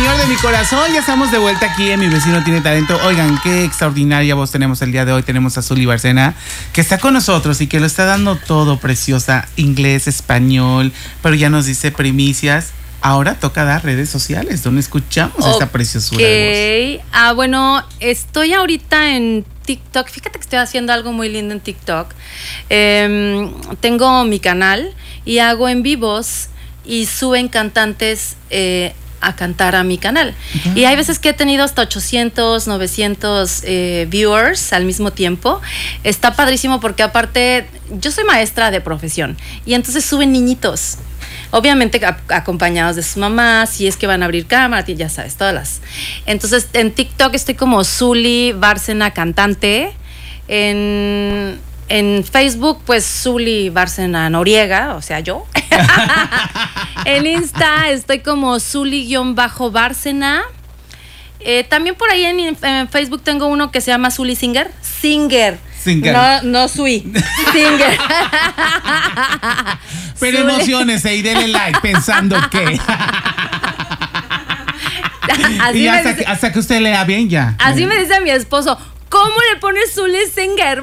Señor de mi corazón, ya estamos de vuelta aquí en Mi Vecino Tiene Talento. Oigan, qué extraordinaria voz tenemos el día de hoy. Tenemos a Zuli Bárcena, que está con nosotros y que lo está dando todo, preciosa. Inglés, español, pero ya nos dice primicias. Ahora toca dar redes sociales, donde escuchamos esta preciosura de voz. Bueno, estoy ahorita en TikTok. Fíjate que estoy haciendo algo muy lindo en TikTok. Tengo mi canal y hago en vivos y suben cantantes a cantar a mi canal. Y hay veces que he tenido hasta 800, 900 viewers al mismo tiempo. Está padrísimo porque aparte yo soy maestra de profesión y entonces suben niñitos. Obviamente acompañados de sus mamás, si es que van a abrir cámara, ya sabes, todas las. Entonces en TikTok estoy como Zuli Bárcena cantante. En Facebook, pues Zuli Bárcena Noriega, o sea, yo. En Insta estoy como Zuli-Bárcena. También por ahí en Facebook tengo uno que se llama Zuli Singer. No Sui. Singer. Pero emociónese y denle like pensando que. Y hasta que usted lea bien ya. Así me dice mi esposo. ¿Cómo le pones Zuli Singer?